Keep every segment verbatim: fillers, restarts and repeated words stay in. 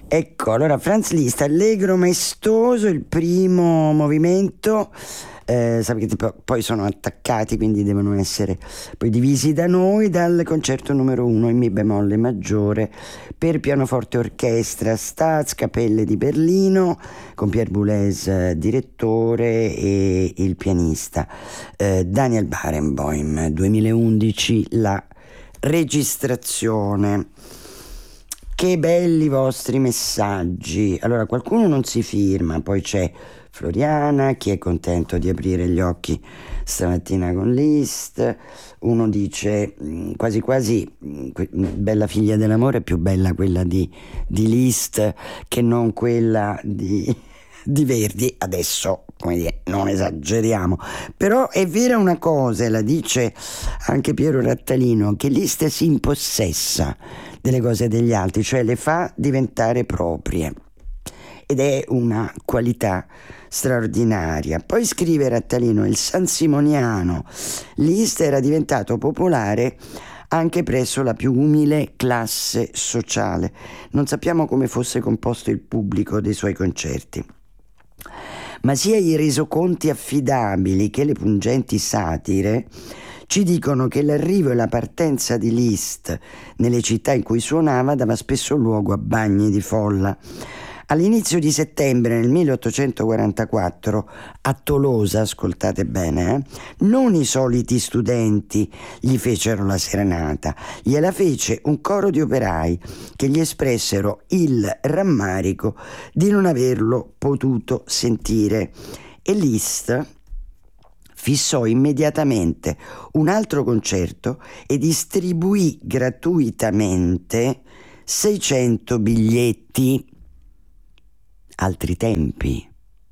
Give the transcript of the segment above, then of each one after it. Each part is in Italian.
Ecco, allora Franz Liszt, allegro maestoso, il primo movimento, eh, sapete, poi sono attaccati, quindi devono essere poi divisi da noi, dal concerto numero uno in mi bemolle maggiore per pianoforte e orchestra, Staatskapelle di Berlino, con Pierre Boulez direttore e il pianista eh, Daniel Barenboim, duemilaundici la registrazione. Che belli i vostri messaggi. Allora, qualcuno non si firma, poi c'è Floriana, chi è contento di aprire gli occhi stamattina con Liszt. Uno dice quasi quasi bella figlia dell'amore, è più bella quella di, di Liszt che non quella di, di Verdi. Adesso, come dire, non esageriamo, però è vera una cosa, la dice anche Piero Rattalino, che Liszt si impossessa delle cose degli altri, cioè le fa diventare proprie, ed è una qualità straordinaria. Poi scrive Rattalino: il San Simoniano Liszt era diventato popolare anche presso la più umile classe sociale. Non sappiamo come fosse composto il pubblico dei suoi concerti, ma sia i resoconti affidabili che le pungenti satire ci dicono che l'arrivo e la partenza di Liszt nelle città in cui suonava dava spesso luogo a bagni di folla. All'inizio di settembre nel milleottocentoquarantaquattro a Tolosa, ascoltate bene, eh, non i soliti studenti gli fecero la serenata, gliela fece un coro di operai che gli espressero il rammarico di non averlo potuto sentire. E Liszt fissò immediatamente un altro concerto e distribuì gratuitamente seicento biglietti. Altri tempi,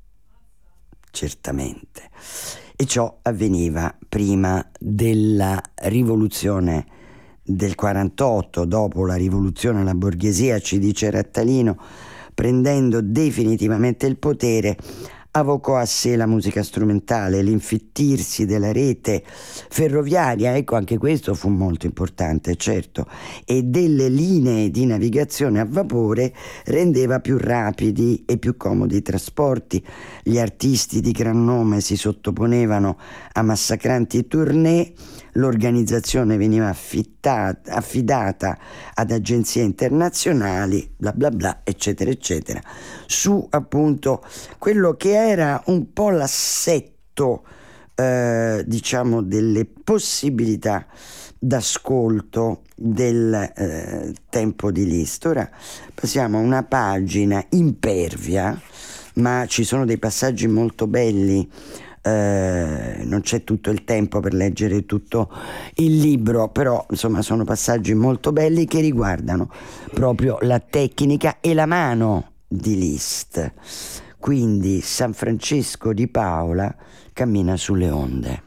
certamente. E ciò avveniva prima della rivoluzione del quarantotto, dopo la rivoluzione la borghesia, ci dice Rattalino, prendendo definitivamente il potere, avvocò a sé la musica strumentale, l'infittirsi della rete ferroviaria, ecco, anche questo fu molto importante, certo, e delle linee di navigazione a vapore rendeva più rapidi e più comodi i trasporti. Gli artisti di gran nome si sottoponevano a massacranti tournée, l'organizzazione veniva affittata, affidata ad agenzie internazionali, bla bla bla, eccetera eccetera, su appunto quello che era un po' l'assetto eh, diciamo delle possibilità d'ascolto del eh, tempo di Liszt. Ora passiamo a una pagina impervia, ma ci sono dei passaggi molto belli. Uh, non c'è tutto il tempo per leggere tutto il libro, però insomma sono passaggi molto belli che riguardano proprio la tecnica e la mano di Liszt. Quindi San Francesco di Paola cammina sulle onde.